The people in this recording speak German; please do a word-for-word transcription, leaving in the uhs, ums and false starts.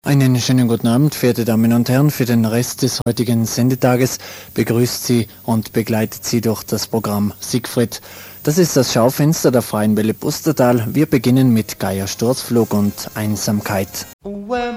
Einen schönen guten Abend, verehrte Damen und Herren. Für den Rest des heutigen Sendetages begrüßt Sie und begleitet Sie durch das Programm Siegfried. Das ist das Schaufenster der Freien Welle Pustertal. Wir beginnen mit Geier Sturzflug und Einsamkeit.